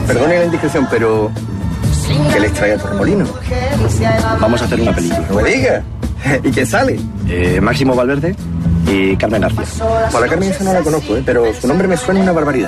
Perdone la indiscreción, pero... ¿qué les trae a Torremolinos? Vamos a hacer una película. No me diga. ¿Y quién sale? Máximo Valverde y Carmen Arcia. Bueno, la Carmen esa no la conozco, pero su nombre me suena una barbaridad.